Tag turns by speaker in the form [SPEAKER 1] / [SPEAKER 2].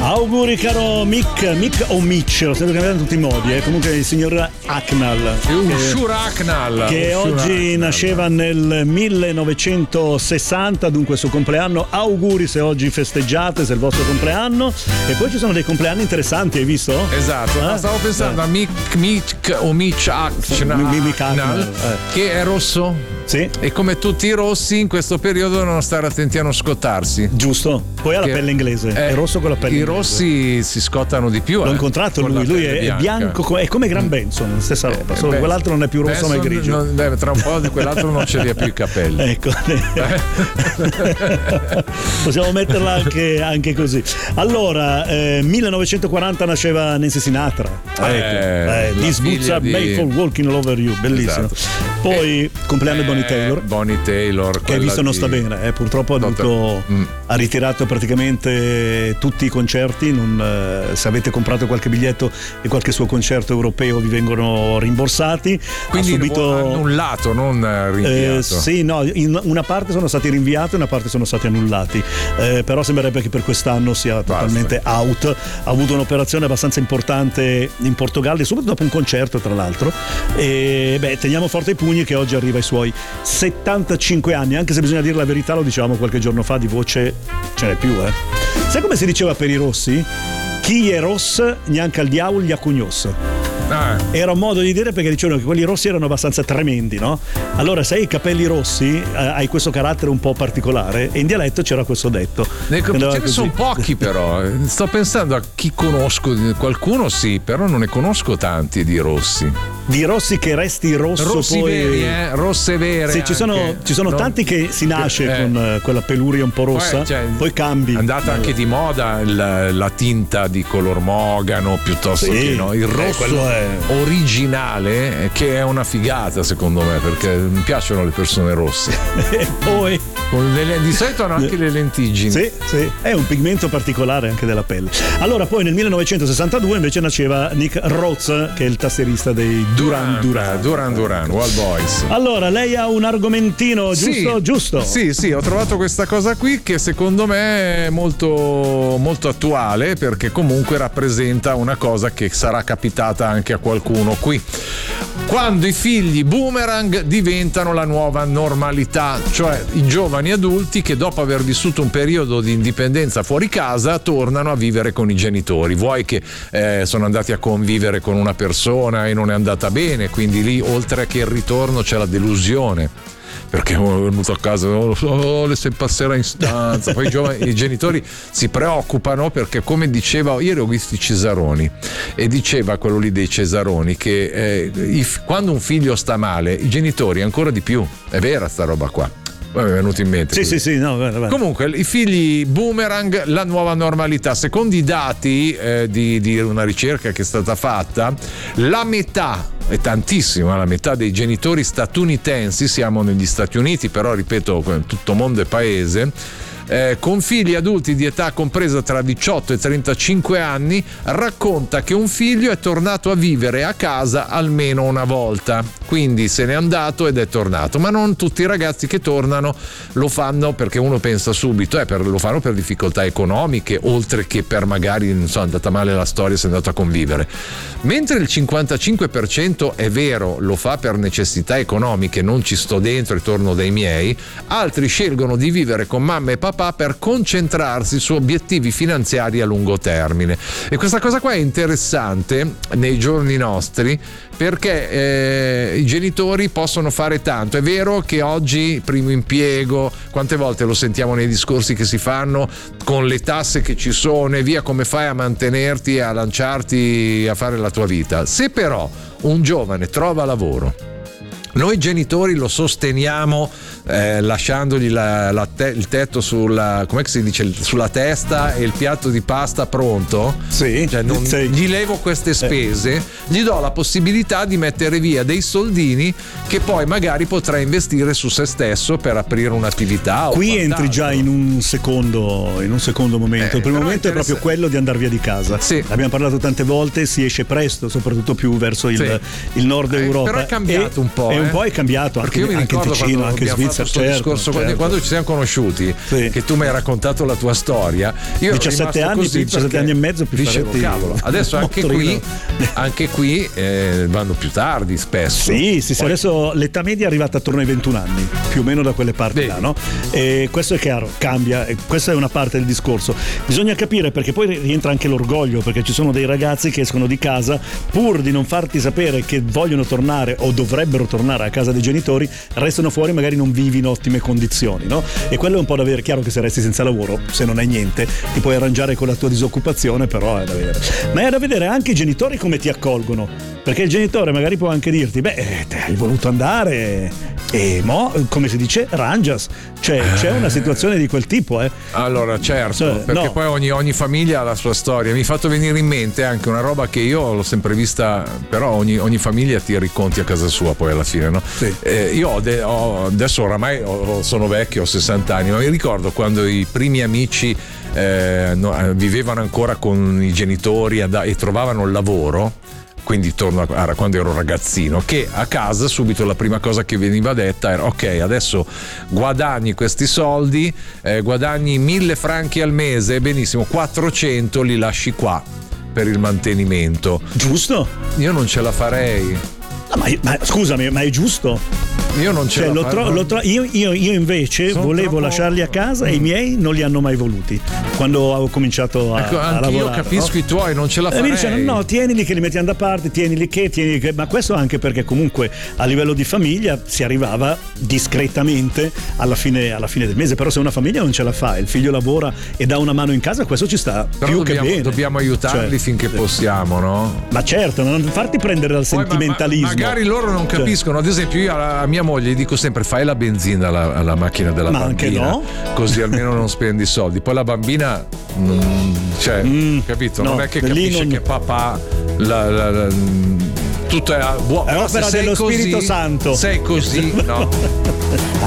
[SPEAKER 1] Auguri caro Mick o Mitch, lo sento cambiare in tutti i modi, comunque il signor Hacknall, che oggi nasceva nel 1960, dunque il suo compleanno. Auguri se oggi festeggiate, se è il vostro compleanno. E poi ci sono dei compleanni interessanti, hai visto?
[SPEAKER 2] Esatto, stavo pensando a Mick o Mitch Hacknall, che è rosso.
[SPEAKER 1] Sì.
[SPEAKER 2] E come tutti i rossi in questo periodo devono stare attenti a non scottarsi.
[SPEAKER 1] Giusto. Poi ha la pelle inglese, è rosso con la pelle inglese.
[SPEAKER 2] I rossi si scottano di più.
[SPEAKER 1] L'ho incontrato lui è bianco, è come Graham Benson, stessa roba, solo quell'altro non è più rosso ma è grigio.
[SPEAKER 2] Tra un po' di quell'altro non ce li ha più i capelli.
[SPEAKER 1] Ecco. Possiamo metterla anche così. Allora, 1940 nasceva Nancy Sinatra. This boots are made for walking all over you, bellissimo. Esatto. Poi compleanno Bonnie Taylor, che hai visto non sta bene, purtroppo ha ritirato praticamente tutti i concerti. Se avete comprato qualche biglietto e qualche suo concerto europeo vi vengono rimborsati.
[SPEAKER 2] Quindi annullato, non rinviato.
[SPEAKER 1] Sì, no, in una parte sono stati rinviati, una parte sono stati annullati, però sembrerebbe che per quest'anno sia totalmente out. Ha avuto un'operazione abbastanza importante in Portogallo, soprattutto dopo un concerto tra l'altro, e teniamo forte i pugni che oggi arriva ai suoi 75 anni, anche se bisogna dire la verità, lo dicevamo qualche giorno fa, di voce ce n'è più. Sai come si diceva per i rossi? Chi è ross neanche al diavolo gli accugnos. Era un modo di dire, perché dicevano che quelli rossi erano abbastanza tremendi, no? Allora, se hai i capelli rossi, hai questo carattere un po' particolare, e in dialetto c'era questo detto.
[SPEAKER 2] Ce ne sono pochi, però. Sto pensando a chi conosco, qualcuno sì, però non ne conosco tanti di rossi.
[SPEAKER 1] Di rossi che resti rosso,
[SPEAKER 2] rossi
[SPEAKER 1] poi
[SPEAKER 2] veri, rosse vere.
[SPEAKER 1] Sì, ci sono tanti che si nasce con quella peluria un po' rossa, poi cambi.
[SPEAKER 2] È andata anche di moda la tinta di color mogano piuttosto che il rosso originale, che è una figata secondo me, perché mi piacciono le persone rosse.
[SPEAKER 1] E poi
[SPEAKER 2] di solito hanno anche le lentiggini.
[SPEAKER 1] Sì, è un pigmento particolare anche della pelle. Allora, poi nel 1962 invece nasceva Nick Rhodes, che è il tastierista dei Duran Duran,
[SPEAKER 2] Wild Boys.
[SPEAKER 1] Allora, lei ha un argomentino, giusto?
[SPEAKER 2] Sì, ho trovato questa cosa qui che secondo me è molto, molto attuale, perché comunque rappresenta una cosa che sarà capitata anche a qualcuno qui. Quando i figli boomerang diventano la nuova normalità, cioè i giovani adulti che dopo aver vissuto un periodo di indipendenza fuori casa tornano a vivere con i genitori, vuoi che sono andati a convivere con una persona e non è andata bene, quindi lì oltre che il ritorno c'è la delusione, perché è venuto a casa, se passerà in stanza. Poi i genitori si preoccupano, perché come diceva, ieri ho visto i Cesaroni e diceva quello lì dei Cesaroni che quando un figlio sta male i genitori ancora di più, è vera sta roba qua. Mi è venuto in mente.
[SPEAKER 1] Sì, no, bene.
[SPEAKER 2] Comunque i figli boomerang, la nuova normalità. Secondo i dati di una ricerca che è stata fatta, la metà, è tantissima, la metà dei genitori statunitensi, siamo negli Stati Uniti, però ripeto, tutto mondo è paese, con figli adulti di età compresa tra 18 e 35 anni, racconta che un figlio è tornato a vivere a casa almeno una volta, quindi se n'è andato ed è tornato. Ma non tutti i ragazzi che tornano lo fanno perché uno pensa subito lo fanno per difficoltà economiche, oltre che per magari è andata male la storia, si è andato a convivere, mentre il 55% è vero, lo fa per necessità economiche, non ci sto dentro e torno dai miei. Altri scelgono di vivere con mamma e papà per concentrarsi su obiettivi finanziari a lungo termine. E questa cosa qua è interessante nei giorni nostri, perché i genitori possono fare tanto. È vero che oggi primo impiego, quante volte lo sentiamo nei discorsi che si fanno, con le tasse che ci sono e via, come fai a mantenerti e a lanciarti a fare la tua vita? Se però un giovane trova lavoro, noi genitori lo sosteniamo lasciandogli il tetto sulla, com'è che si dice, sulla testa e il piatto di pasta pronto,
[SPEAKER 1] sì,
[SPEAKER 2] cioè gli levo queste spese, gli do la possibilità di mettere via dei soldini che poi magari potrà investire su se stesso per aprire un'attività.
[SPEAKER 1] Qui entri già in un secondo momento. Il primo momento è proprio quello di andare via di casa.
[SPEAKER 2] Sì.
[SPEAKER 1] Abbiamo parlato tante volte, si esce presto, soprattutto più verso il nord Europa.
[SPEAKER 2] Però è cambiato un po'.
[SPEAKER 1] È cambiato,
[SPEAKER 2] perché io mi
[SPEAKER 1] anche in
[SPEAKER 2] ricordo
[SPEAKER 1] Ticino, anche in Svizzera.
[SPEAKER 2] questo discorso quando ci siamo conosciuti, che tu mi hai raccontato la tua storia, io
[SPEAKER 1] 17 anni,
[SPEAKER 2] così
[SPEAKER 1] 17 anni e mezzo più
[SPEAKER 2] dicevo, cavolo, adesso anche qui vanno più tardi spesso.
[SPEAKER 1] Sì, adesso l'età media è arrivata attorno ai 21 anni, più o meno da quelle parti là, no? E questo è chiaro, cambia, e questa è una parte del discorso. Bisogna capire, perché poi rientra anche l'orgoglio, perché ci sono dei ragazzi che escono di casa pur di non farti sapere che vogliono tornare o dovrebbero tornare a casa dei genitori, restano fuori, magari non vivi in ottime condizioni, no? E quello è un po' da vedere. Chiaro che se resti senza lavoro, se non hai niente, ti puoi arrangiare con la tua disoccupazione, però è da vedere. Ma è da vedere anche i genitori come ti accolgono, perché il genitore magari può anche dirti: beh, te hai voluto andare e mo, come si dice, rangias, cioè c'è una situazione di quel tipo,
[SPEAKER 2] Allora, certo, perché poi ogni famiglia ha la sua storia. Mi è fatto venire in mente anche una roba che io l'ho sempre vista, però ogni famiglia tira i conti a casa sua poi alla fine, no?
[SPEAKER 1] Sì.
[SPEAKER 2] Io adesso oramai sono vecchio, ho 60 anni, ma mi ricordo quando i primi amici vivevano ancora con i genitori e trovavano il lavoro, quindi torno a quando ero ragazzino, che a casa subito la prima cosa che veniva detta era: ok, adesso guadagni questi soldi, guadagni 1.000 franchi al mese, benissimo, 400 li lasci qua per il mantenimento.
[SPEAKER 1] Giusto?
[SPEAKER 2] Io non ce la farei.
[SPEAKER 1] No, ma scusami, ma è giusto?
[SPEAKER 2] Io non ce la farei.
[SPEAKER 1] Io invece volevo lasciarli a casa e i miei non li hanno mai voluti quando ho cominciato a lavorare.
[SPEAKER 2] Io capisco, no? I tuoi, non ce la farei.
[SPEAKER 1] Mi dicevano: no, tienili che li mettiamo da parte, tienili che. Ma questo anche perché comunque a livello di famiglia si arrivava discretamente alla fine del mese. Però se una famiglia non ce la fa, il figlio lavora e dà una mano in casa, questo ci sta più che bene.
[SPEAKER 2] Dobbiamo aiutarli finché possiamo, no?
[SPEAKER 1] Ma certo, non farti prendere dal sentimentalismo.
[SPEAKER 2] Magari loro non capiscono. Ad esempio, io a mia moglie gli dico sempre: fai la benzina alla macchina della bambina,
[SPEAKER 1] anche no?
[SPEAKER 2] Così almeno non spendi soldi. Poi la bambina capito?
[SPEAKER 1] No,
[SPEAKER 2] non è che capisce che papà tutto è buono.
[SPEAKER 1] È opera dello Spirito Santo.
[SPEAKER 2] Sei così, no?